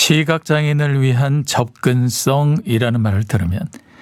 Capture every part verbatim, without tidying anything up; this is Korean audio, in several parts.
시각장애인을 위한 접근성이라는 말을 들으면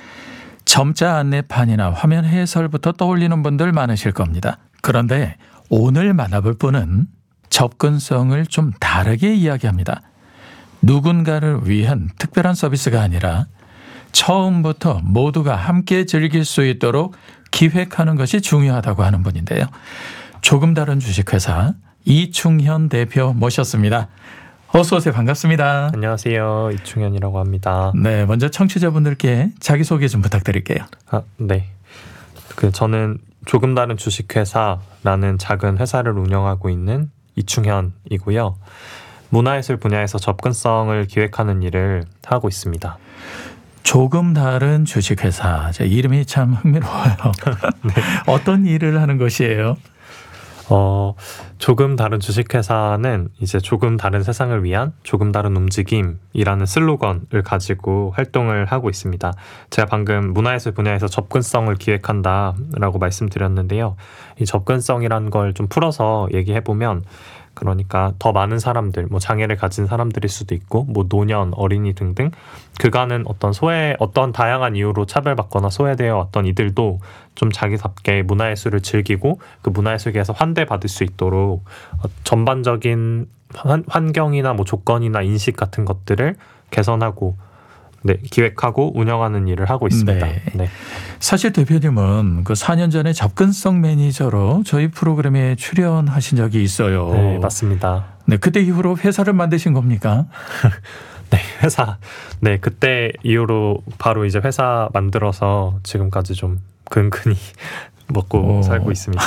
점자 안내판이나 화면 해설부터 떠올리는 분들 많으실 겁니다. 그런데 오늘 만나볼 분은 접근성을 좀 다르게 이야기합니다. 누군가를 위한 특별한 서비스가 아니라 처음부터 모두가 함께 즐길 수 있도록 기획하는 것이 중요하다고 하는 분인데요. 조금 다른 주식회사 이충현 대표 모셨습니다. 어서 오세요. 반갑습니다. 안녕하세요. 이충현이라고 합니다. 네, 먼저 청취자분들께 자기소개 좀 부탁드릴게요. 아, 네. 그 저는 조금 다른 주식회사라는 작은 회사를 운영하고 있는 이충현이고요. 문화예술 분야에서 접근성을 기획하는 일을 하고 있습니다. 조금 다른 주식회사. 제 이름이 참 흥미로워요. 네. 어떤 일을 하는 것이에요? 어, 조금 다른 주식회사는 이제 조금 다른 세상을 위한 조금 다른 움직임이라는 슬로건을 가지고 활동을 하고 있습니다. 제가 방금 문화예술 분야에서 접근성을 기획한다라고 말씀드렸는데요. 이 접근성이라는 걸 좀 풀어서 얘기해보면 그러니까 더 많은 사람들, 뭐 장애를 가진 사람들일 수도 있고, 뭐 노년, 어린이 등등 그간은 어떤 소외, 어떤 다양한 이유로 차별받거나 소외되어 왔던 이들도 좀 자기답게 문화예술을 즐기고 그 문화예술계에서 환대받을 수 있도록 전반적인 환, 환경이나 뭐 조건이나 인식 같은 것들을 개선하고 네, 기획하고 운영하는 일을 하고 있습니다. 네. 네. 사실 대표님은 그 사 년 전에 접근성 매니저로 저희 프로그램에 출연하신 적이 있어요. 네, 맞습니다. 네, 그때 이후로 회사를 만드신 겁니까? 네, 회사. 네, 그때 이후로 바로 이제 회사 만들어서 지금까지 좀 근근히 먹고 오. 살고 있습니다.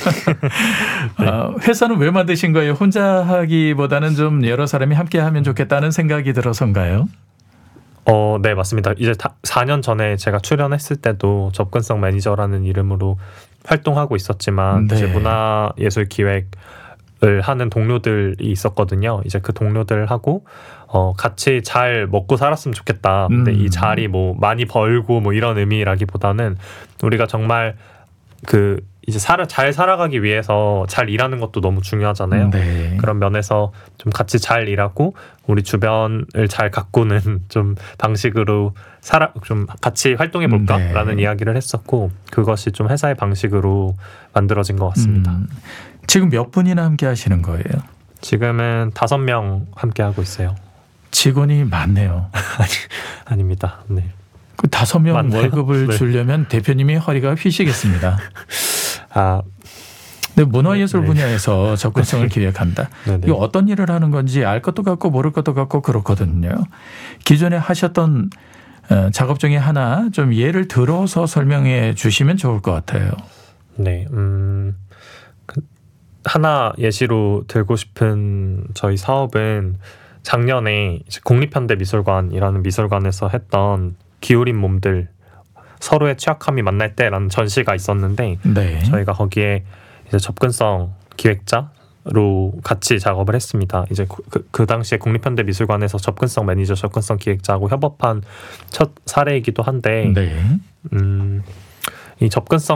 네. 아, 회사는 왜 만드신 거예요? 혼자 하기보다는 좀 여러 사람이 함께 하면 좋겠다는 생각이 들어서인가요? 어, 네, 맞습니다. 이제 사 년 전에 제가 출연했을 때도 접근성 매니저라는 이름으로 활동하고 있었지만 네. 이제 문화예술 기획을 하는 동료들이 있었거든요. 이제 그 동료들하고 어, 같이 잘 먹고 살았으면 좋겠다. 근데 음. 이 자리 뭐 많이 벌고 뭐 이런 의미라기보다는 우리가 정말 그 이제 살아 잘 살아가기 위해서 잘 일하는 것도 너무 중요하잖아요. 네. 그런 면에서 좀 같이 잘 일하고 우리 주변을 잘 가꾸는 좀 방식으로 살아 좀 같이 활동해 볼까라는 네. 이야기를 했었고 그것이 좀 회사의 방식으로 만들어진 것 같습니다. 음, 지금 몇 분이나 함께 하시는 거예요? 지금은 다섯 명 함께 하고 있어요. 직원이 많네요. 아니 아닙니다. 네. 그 다섯 명 맞나요? 월급을 네. 주려면 대표님이 허리가 휘시겠습니다. 아, 근데 문화예술 네. 분야에서 접근성을 기획한다. 네네. 이거 어떤 일을 하는 건지 알 것도 같고 모를 것도 같고 그렇거든요. 기존에 하셨던 작업 중에 하나 좀 예를 들어서 설명해 주시면 좋을 것 같아요. 네, 음, 그 하나 예시로 들고 싶은 저희 사업은 작년에 국립현대미술관이라는 미술관에서 했던 기울인 몸들 서로의 취약함이 만날 때라는 전시가 있었는데 네. 저희가 거기에 이제 접근성 기획자로 같이 작업을 했습니다. 이제 그, 그 당시에 국립현대미술관에서 접근성 매니저, 접근성 기획자하고 협업한 첫 사례이기도 한데 네. 음, 이 접근성